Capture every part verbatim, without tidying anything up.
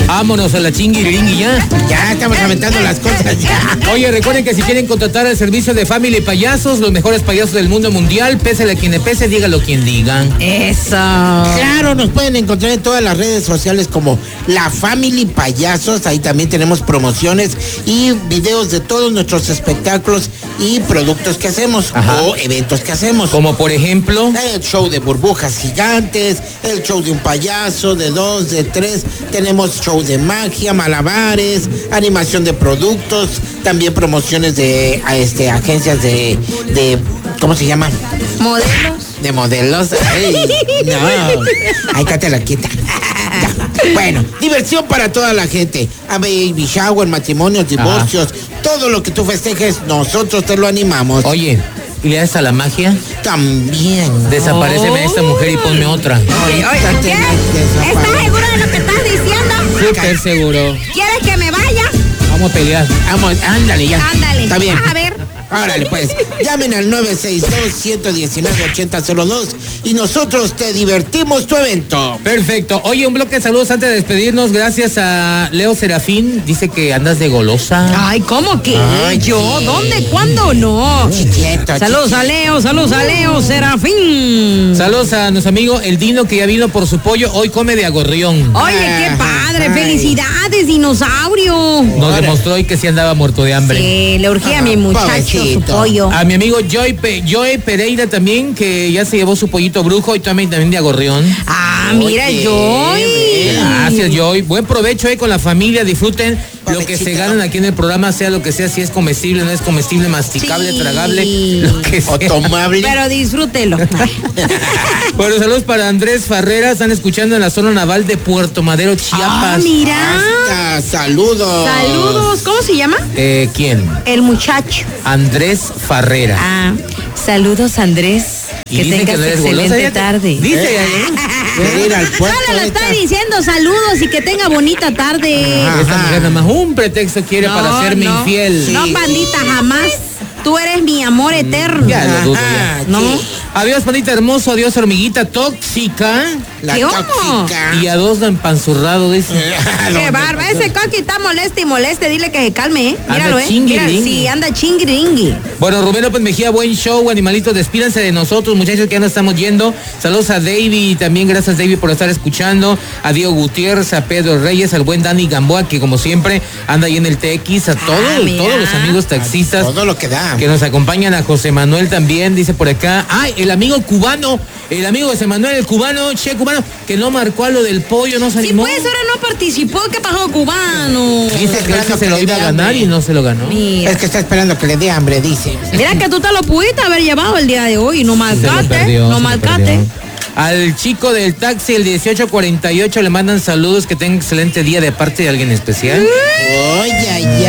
Vámonos a la chinguiringui ya. Ya estamos aventando las cosas ya. Oye, recuerden que si quieren contratar el servicio de Family Payasos, los mejores payasos del mundo mundial, pésele a quien le pese, dígalo quien diga. Eso. Claro, nos pueden encontrar en todas las redes sociales como La Family Payasos. Ahí también tenemos promociones y videos de todos nuestros espectáculos y productos que hacemos. Ajá. O eventos que hacemos. Como por ejemplo el show de burbujas gigantes, el show de un payaso, de dos, de tres. Tenemos show de magia, malabares, animación de productos, también promociones de a este agencias de, de ¿cómo se llama? Modelos. De modelos. Ay, no. Ahí cállate la quieta. Ya. Bueno, diversión para toda la gente. A baby shower, matrimonios, divorcios, ajá, todo lo que tú festejes, nosotros te lo animamos. Oye, ¿y le das a la magia? También. Desaparéceme a esta mujer y ponme otra. Oye, oye, ¿qué? ¿Estás seguro de lo que estás diciendo? Súper seguro. ¿Quieres que me vaya? Vamos a pelear. Vamos, ándale ya. Ándale. Está bien. A ver. Órale, pues, llamen al nueve seis dos, uno uno nueve, ocho cero cero dos y nosotros te divertimos tu evento. Perfecto. Oye, un bloque de saludos antes de despedirnos. Gracias a Leo Serafín. Dice que andas de golosa. Ay, ¿cómo que? Ay, ¿yo? sí. ¿Dónde? ¿Cuándo? No. Chiquito, Saludos a Leo, saludos a Leo Serafín. Saludos a nuestro amigo El Dino, que ya vino por su pollo. Hoy come de agorrión. Oye, qué padre. Ay. Felicidades, dinosaurio. Nos demostró hoy que sí andaba muerto de hambre. Sí, le urgía a mi muchacho pobrecito. su pollo. A mi amigo Joy, Pe Joy Pereira también, que ya se llevó su pollito brujo y también, también de agorrión. Ah, mira, Oye, Joy. Gracias, Joy. Buen provecho ahí con la familia. Disfruten lo que se ganan aquí en el programa, sea lo que sea, si es comestible, no es comestible, masticable, Sí. tragable, lo que sea. O tomable. Pero disfrútelo. Bueno, saludos para Andrés Farrera. Están escuchando en la zona naval de Puerto Madero, Chiapas. Ah, mira. Hasta, saludos. Saludos. ¿Cómo se llama? Eh, ¿Quién? El muchacho. Andrés Farrera. Ah, saludos, Andrés. Y Que dicen tengas que no eres excelente golosa, ya te- tarde. Dice, ¿eh? Quiere ir al puerto. Solo le esta. está diciendo saludos y que tenga bonita tarde. Ajá. Esta mujer nada más un pretexto quiere No, para hacerme no. infiel. No, pandita, jamás. Tú eres mi amor eterno. Ya lo dudo, ya. Ajá, ¿No? sí. Adiós, pandita hermoso. Adiós, hormiguita tóxica. La ¿Qué tóxica. Y adiós, empanzurrado, dice. Qué barba, ese coqui está moleste y moleste, dile que se calme, ¿eh? Anda Míralo, ¿eh? chinguiringui. Mira, sí, anda chinguiringui. Bueno, Rubén López Mejía, buen show, animalitos, despídanse de nosotros, muchachos, que ya nos estamos yendo. Saludos a David, también gracias David por estar escuchando, a Diego Gutiérrez, a Pedro Reyes, al buen Dani Gamboa, que como siempre anda ahí en el T X, a todos, Ah, mira. todos los amigos taxistas Todo lo que da. que nos acompañan, a José Manuel también, dice por acá, ay, el amigo cubano, el amigo José Manuel, el cubano, che cubano, que no marcó a lo del pollo, no se Sí, animó. pues ahora no participó, ¿qué pasó, cubano? Dice que él sí se lo le iba a dé ganar hambre. y no se lo ganó. Mira. Es que está esperando que le dé hambre, dice. Mira que tú te lo pudiste haber llevado el día de hoy, no Se lo marcaste, perdió, se no lo marcaste. perdió. Al chico del taxi, el dieciocho cuarenta y ocho, le mandan saludos, que tenga excelente día de parte de alguien especial. Oye, ay,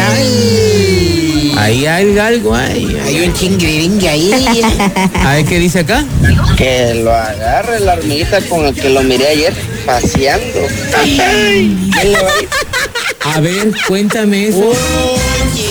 ay. Ahí hay algo, ahí. Hay un chingriringue ahí. A ver, ¿qué dice acá? Que lo agarre la hormiguita con el que lo miré ayer paseando. ¿Quién le va a ir? A ver, cuéntame eso. Oye,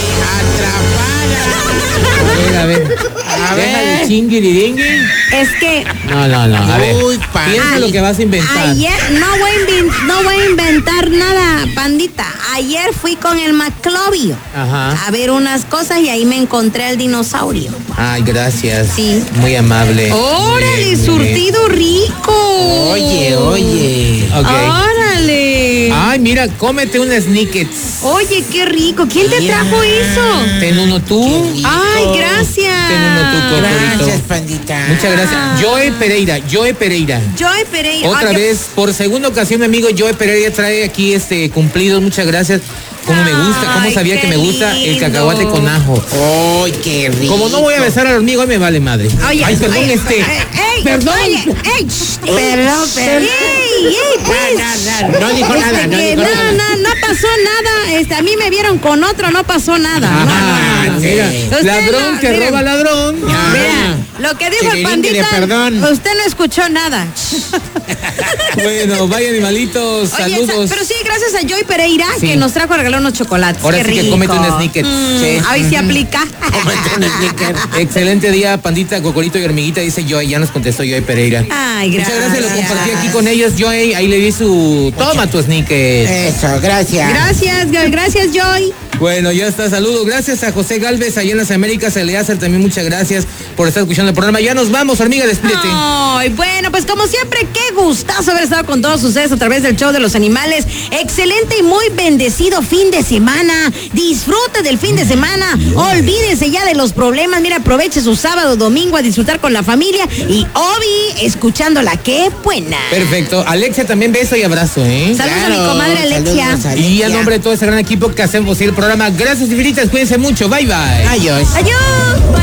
atrapada. A ver, a ver. A Deja ver. de chinguiriringui. Es que No, no, no, a ver. Uy, pa. Piensa lo que vas a inventar. ayer no voy, a invin- no voy a inventar nada, pandita. Ayer fui con el Maclovio Ajá. a ver unas cosas y ahí me encontré el dinosaurio. Ay, gracias. Sí. Muy amable. ¡Órale, Muy bien, muy bien. surtido rico! Oye, oye. Ok. ¡Órale! Ay, mira, cómete un snickets. Oye, qué rico. ¿Quién te trajo eso? Ten uno tú. Ay, gracias. Ten uno tú, Cocorito. Gracias, pandita. Muchas gracias. Joe Pereira, Joe Pereira. Joy Pereira. Otra Ay, qué- vez, por segunda ocasión, mi amigo Joe Pereira trae aquí este cumplidos. Muchas gracias. Como me gusta, como Ay, sabía qué que me gusta el lindo. cacahuate con ajo. Ay, qué rico. Como no voy a besar al hormigo, hoy me vale madre. Oye, Ay, perdón, oye, este. ey, ey, perdón. oye, ey, shh, perdón, perdón. Ey, ey, pues. No, no, no, no dijo Este, nada, no que dijo no, nada. no, no pasó nada. Este, a mí me vieron con otro, no pasó nada. No, Ah, no, no. mira, Usted ladrón no, que mire. roba ladrón. No, Mira, lo que dijo el Chiquirín, pandita, perdón. usted no escuchó nada. Bueno, vaya animalitos, Oye, saludos. sa- pero sí, gracias a Joy Pereira Sí. que nos trajo a regalar unos chocolates. Ahora Qué sí que rico. cómete un sneaker. Mm, Sí. Ahí sí aplica. Excelente día, pandita, cocorito y hormiguita, dice Joy. Ya nos contestó Joy Pereira. Ay, Muchas gracias, lo gracias. compartí aquí con ellos, Joy. Ahí le di su. Toma tu sneaker. Eso, gracias. Gracias, Joy, gracias, Joy. Bueno, ya está, saludos. Gracias a José Galvez, allá en las Américas, Eleazar, también muchas gracias por estar escuchando el programa. Ya nos vamos, hormiga, despídete. Ay, bueno, pues como siempre, qué gustazo haber estado con todos ustedes a través del show de los animales. Excelente y muy bendecido fin de semana. Disfrute del fin de semana. Olvídense ya de los problemas. Mira, aproveche su sábado, domingo a disfrutar con la familia. Y Obi, escuchándola, qué buena. Perfecto. Alexia, también beso y abrazo, ¿eh? Saludos a mi comadre Alexia. saludos, Y a Alexia. nombre de todo ese gran equipo que hacemos posible el programa, gracias infinitas, cuídense mucho, bye bye. Adiós. Adiós.